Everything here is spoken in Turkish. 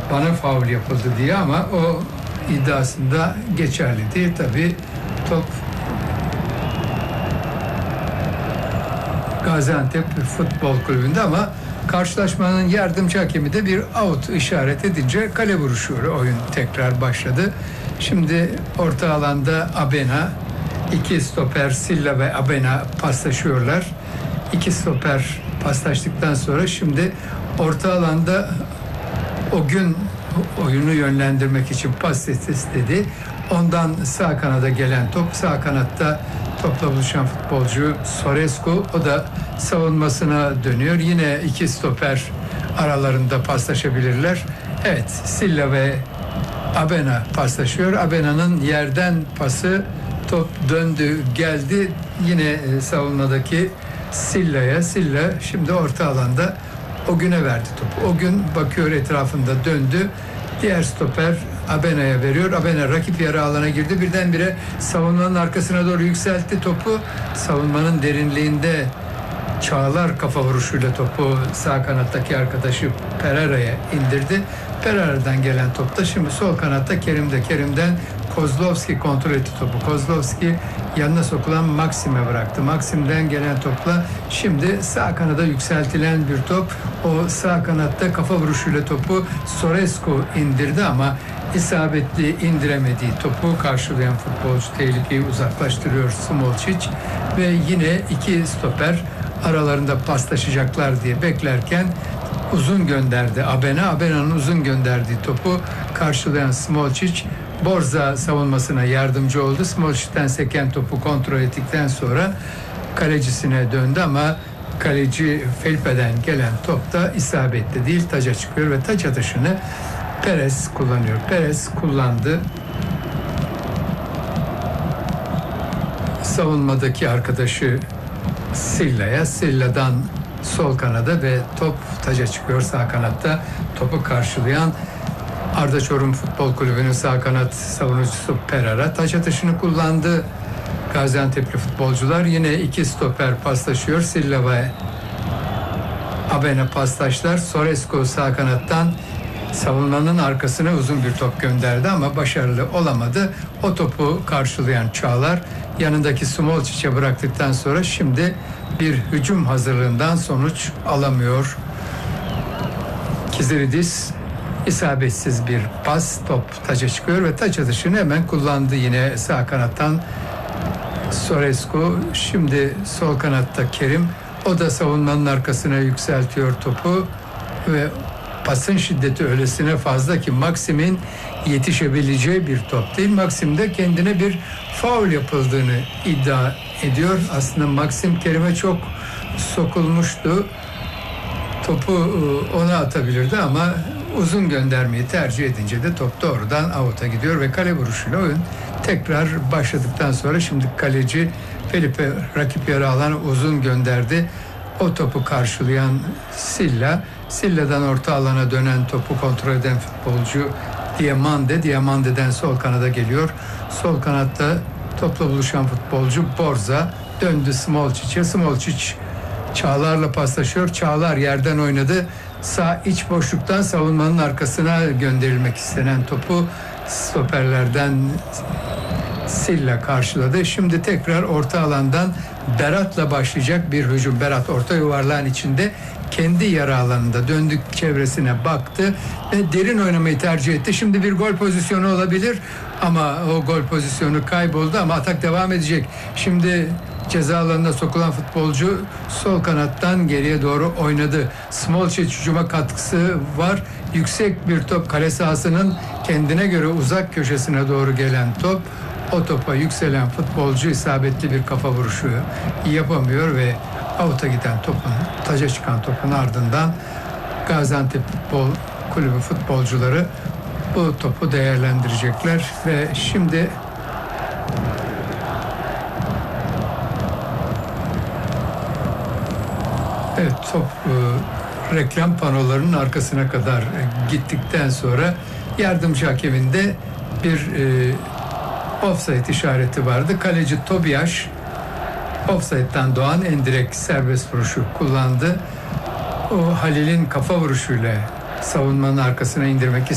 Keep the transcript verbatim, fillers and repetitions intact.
bana faul yapıldı diye, ama o iddiasında geçerli değil. Tabii top Gaziantep Futbol Kulübü'nde, ama karşılaşmanın yardımcı hakemi de bir out işaret edince kale vuruşu oyun tekrar başladı. Şimdi orta alanda Abena, iki stoper Silla ve Abena paslaşıyorlar. İki stoper paslaştıktan sonra şimdi orta alanda o gün oyunu yönlendirmek için pas istedi. Ondan sağ kanada gelen top, sağ kanatta topla buluşan futbolcu Sorescu, o da savunmasına dönüyor. Yine iki stoper aralarında paslaşabilirler. Evet, Silla ve Abena paslaşıyor. Abena'nın yerden pası, top döndü geldi yine savunmadaki Silla'ya. Silla şimdi orta alanda o güne verdi topu. O gün bakıyor, etrafında döndü. Diğer stoper Abena'ya veriyor. Abena rakip yarı alana girdi. Birdenbire savunmanın arkasına doğru yükseltti topu. Savunmanın derinliğinde Çağlar kafa vuruşuyla topu sağ kanattaki arkadaşı Pereira'ya indirdi. Pereira'dan gelen top da şimdi sol kanatta Kerim'de. Kerim'den Kozlovski kontrol etti topu. Kozlovski yanına sokulan Maksim'e bıraktı. Maksim'den gelen topla şimdi sağ kanada yükseltilen bir top. O sağ kanatta kafa vuruşuyla topu Sorescu indirdi, ama isabetli indiremediği topu karşılayan futbolcu tehlikeyi uzaklaştırıyor Smolcic ve yine iki stoper aralarında paslaşacaklar diye beklerken uzun gönderdi Abena. Abena'nın uzun gönderdiği topu karşılayan Smolcic Borza savunmasına yardımcı oldu. Smolcic'ten seken topu kontrol ettikten sonra kalecisine döndü, ama kaleci Felipe'den gelen top da isabetli değil, taca çıkıyor ve taç atışını Perez kullanıyor. Perez kullandı. Savunmadaki arkadaşı Silla'ya, Silla'dan sol kanada ve top taca çıkıyor sağ kanatta. Topu karşılayan Arda Çorum Futbol Kulübü'nün sağ kanat savunucusu Pereira taç atışını kullandı. Gaziantep'li futbolcular yine iki stoper paslaşıyor. Silla ve Abena paslaşlar. Sorescu sağ kanattan savunmanın arkasına uzun bir top gönderdi, ama başarılı olamadı. O topu karşılayan Çağlar yanındaki Smolcic'e bıraktıktan sonra şimdi bir hücum hazırlığından sonuç alamıyor. Kiziridis isabetsiz bir pas, top taça çıkıyor ve taç atışını hemen kullandı yine sağ kanattan Sorescu. Şimdi sol kanatta Kerim, o da savunmanın arkasına yükseltiyor topu ve pasın şiddeti öylesine fazla ki Maksim'in yetişebileceği bir top değil. Maksim de kendine bir faul yapıldığını iddia ediyor. Aslında Maksim Kerim'e çok sokulmuştu. Topu ona atabilirdi, ama uzun göndermeyi tercih edince de top doğrudan out'a gidiyor ve kale vuruşuyla oyun tekrar başladıktan sonra şimdi kaleci Felipe rakip yarı alan uzun gönderdi. O topu karşılayan Silla, Silla'dan orta alana dönen topu kontrol eden futbolcu Diamande, Diamande'den sol kanada geliyor. Sol kanatta topla buluşan futbolcu Borza döndü Smolcic'e. Smolcic Çağlar'la paslaşıyor. Çağlar yerden oynadı. Sağ iç boşluktan savunmanın arkasına gönderilmek istenen topu stoperlerden Silla karşıladı. Şimdi tekrar orta alandan Berat'la başlayacak bir hücum. Berat orta yuvarlağın içinde kendi yarı alanında döndük, çevresine baktı ve derin oynamayı tercih etti. Şimdi bir gol pozisyonu olabilir, ama o gol pozisyonu kayboldu, ama atak devam edecek. Şimdi ceza alanına sokulan futbolcu sol kanattan geriye doğru oynadı. Smolcic hücuma katkısı var. Yüksek bir top, kale sahasının kendine göre uzak köşesine doğru gelen top. O topa yükselen futbolcu isabetli bir kafa vuruşu yapamıyor ve out'a giden topun, taca çıkan topun ardından Gaziantep Futbol Kulübü futbolcuları bu topu değerlendirecekler ve şimdi evet, top e, reklam panolarının arkasına kadar e, gittikten sonra yardımcı hakeminde bir e, offside işareti vardı. Kaleci Tobias offside'den doğan endirekt serbest vuruşu kullandı. O Halil'in kafa vuruşuyla savunmanın arkasına indirmek istedi.